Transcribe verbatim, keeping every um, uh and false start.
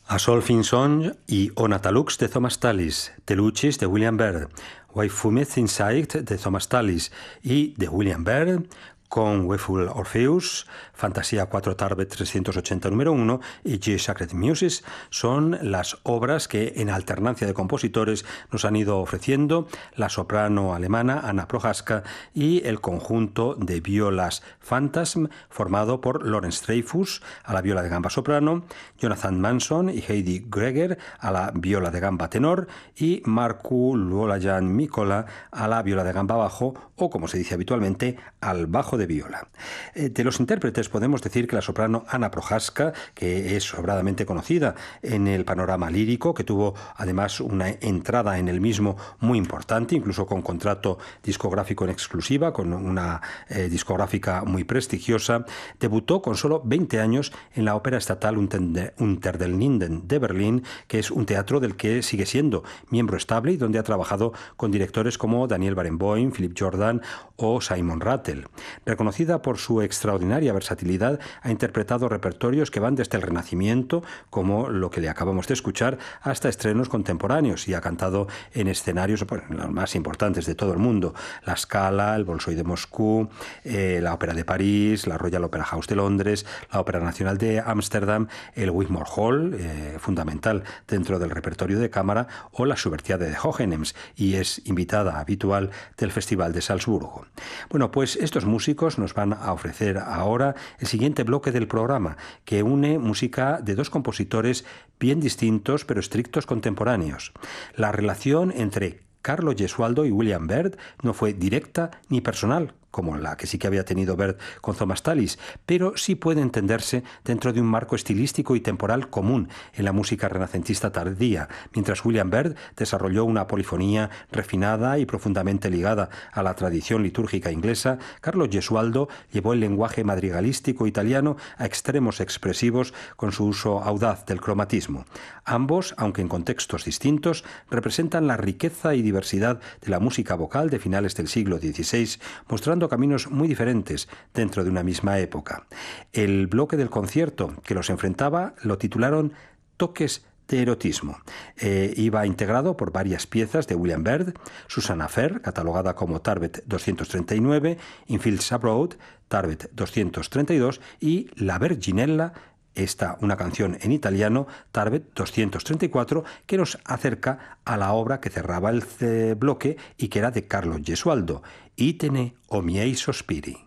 A Solfin Song y Onatalux de Thomas Tallis, Teluchis de William Byrd, Waifumeth Insight de Thomas Tallis y de William Byrd, con Weful Orpheus, Fantasía cuatro Tarbet trescientos ochenta número uno y G Sacred Muses son las obras que en alternancia de compositores nos han ido ofreciendo la soprano alemana Anna Prohaska y el conjunto de violas Phantasm formado por Lawrence Dreyfus a la viola de gamba soprano, Jonathan Manson y Heidi Greger a la viola de gamba tenor y Markku Luolajan Mikkola a la viola de gamba bajo o, como se dice habitualmente, al bajo de viola. De los intérpretes podemos decir que la soprano Anna Prohaska, que es sobradamente conocida en el panorama lírico, que tuvo además una entrada en el mismo muy importante, incluso con contrato discográfico en exclusiva, con una eh, discográfica muy prestigiosa, debutó con solo veinte años en la Ópera Estatal Unter den Linden de Berlín, que es un teatro del que sigue siendo miembro estable y donde ha trabajado con directores como Daniel Barenboim, Philip Jordan o Simon Rattle. Reconocida por su extraordinaria versatilidad, ha interpretado repertorios que van desde el Renacimiento, como lo que le acabamos de escuchar, hasta estrenos contemporáneos y ha cantado en escenarios pues, los más importantes de todo el mundo: la Scala, el Bolshoi de Moscú, eh, la Ópera de París, la Royal Opera House de Londres, la Ópera Nacional de Ámsterdam, el Wigmore Hall, eh, fundamental dentro del repertorio de cámara, o la Schubertiade de Hohenems, y es invitada habitual del Festival de Salzburgo. Bueno, pues estos músicos nos van a ofrecer ahora el siguiente bloque del programa, que une música de dos compositores bien distintos pero estrictos contemporáneos. La relación entre Carlo Gesualdo y William Byrd no fue directa ni personal, como la que sí que había tenido Byrd con Thomas Tallis, pero sí puede entenderse dentro de un marco estilístico y temporal común en la música renacentista tardía, mientras William Byrd desarrolló una polifonía refinada y profundamente ligada a la tradición litúrgica inglesa. Carlo Gesualdo llevó el lenguaje madrigalístico italiano a extremos expresivos con su uso audaz del cromatismo. Ambos, aunque en contextos distintos, representan la riqueza y diversidad de la música vocal de finales del siglo dieciséis, mostrando caminos muy diferentes dentro de una misma época. El bloque del concierto que los enfrentaba lo titularon Toques de erotismo. Eh, iba integrado por varias piezas de William Byrd: Susanna Fair, catalogada como Tarbet doscientos treinta y nueve, In Fields Abroad, Tarbet doscientos treinta y dos, y La Verginella, esta una canción en italiano, Tarbet doscientos treinta y cuatro, que nos acerca a la obra que cerraba el bloque y que era de Carlo Gesualdo, Itene o miei sospiri.